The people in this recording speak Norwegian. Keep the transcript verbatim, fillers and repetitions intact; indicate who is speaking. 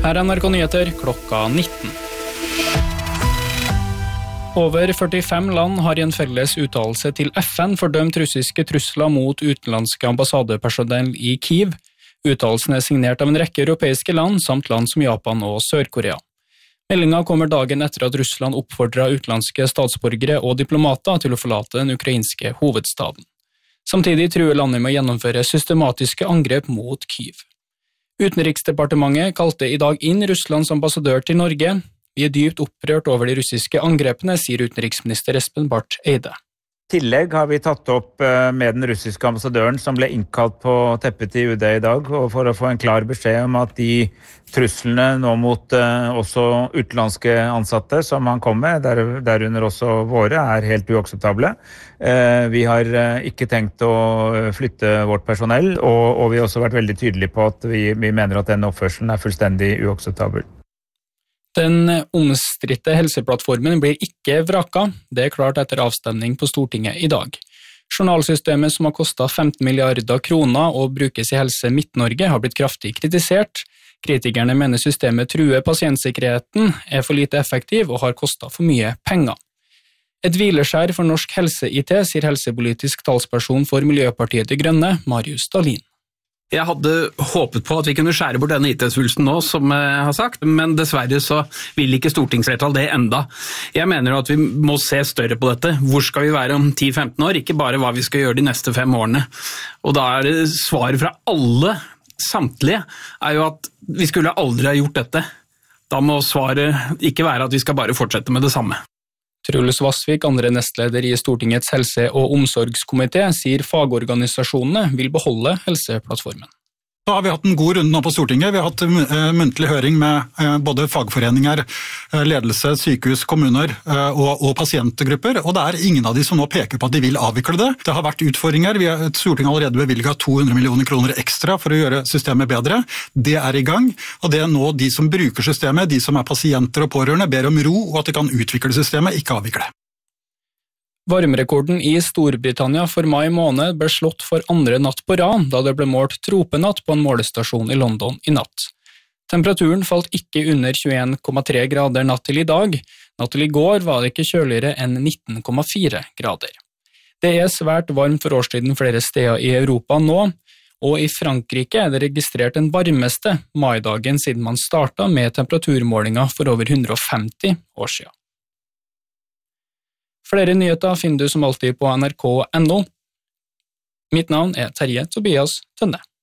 Speaker 1: Her er N R K Nyheter klokka nitten. Over førtifem land har i en felles uttalelse til F N fordømt russiske trusler mot utenlandske ambassadepersonell i Kyiv. Uttalelsen er signert av en rekke europeiske land, samt land som Japan og Sør-Korea. Meldingen kommer dagen etter at Russland oppfordret utenlandske statsborgere og diplomater til å forlate den ukrainske hovedstaden. Samtidig truer landet med å gjennomføre systematiske angrep mot Kyiv. Utenriksdepartementet kalte i dag inn Russlands ambassadør til Norge. Vi er dypt opprørt over de russiske angrepene, sier utenriksminister Espen Barth Eide.
Speaker 2: I tillegg har vi tatt opp med den russiske ambassadøren som ble innkalt på teppet til U D i dag, og for å få en klar beskjed om at de truslene nå mot også utenlandske ansatte som han kom med, der, derunder også våre, er helt uakseptable. Vi har ikke tenkt å flytte vårt personell, og, og vi har også vært veldig tydelige på at vi, vi mener at den oppførselen er fullstendig uakseptabel.
Speaker 1: Den omstridte helseplattformen blir ikke vraka, det er klart etter avstemning på Stortinget i dag. Journalsystemet som har kostet femten milliarder kroner og brukes i Helse Midt-Norge har blitt kraftig kritisert. Kritikerne mener systemet truer pasientsikkerheten, er for lite effektiv og har kostet for mye penger. Et hvileskjær for norsk helse-I T, sier helsepolitisk talsperson for Miljøpartiet De Grønne, Marius Dahlin.
Speaker 3: Jeg hadde håpet på at vi kunne skjære bort denne I T-svulsten nå, som jeg har sagt, men dessverre så vil ikke stortingsflertall det enda. Jeg mener at vi må se større på dette. Hvor skal vi være om ti til femten år? Ikke bare hva vi skal gjøre de neste fem årene. Og da er det svaret fra alle, samtlige, er jo at vi skulle aldri ha gjort dette. Da må svaret ikke være at vi skal bare fortsette med det samme.
Speaker 1: Truls Vassvik, andre nestleder i Stortingets helse- og omsorgskomité, sier fagorganisasjonene vil beholde helseplattformen.
Speaker 4: Da har vi hatt en god runde nå på Stortinget. Vi har hatt uh, muntlig høring med uh, både fagforeninger, uh, ledelse, sykehus, kommuner uh, og, og pasientgrupper, og det er ingen av de som nå peker på at de vil avvikle det. Det har vært utfordringer. Vi har, Stortinget har allerede bevilget to hundre millioner kroner ekstra for å gjøre systemet bedre. Det er i gang, og det er nå de som bruker systemet, de som er pasienter og pårørende, ber om ro og at de kan utvikle systemet, ikke avvikle.
Speaker 1: Varmerekorden i Storbritannia for mai måned ble slått for andre natt på rad, da det ble målt tropenatt på en målestasjon i London i natt. Temperaturen falt ikke under tjueen komma tre grader natt til i dag. Natt til i går var det ikke kjøligere enn nitten komma fire grader. Det er svært varmt for årstiden flere steder i Europa nå, og i Frankrike er det registrert den varmeste maidagen siden man startet med temperaturmålinger for over hundre og femti år siden. Flere nyheter finner du som alltid på N R K punktum no. Mitt navn er Terje Tobias Tønne.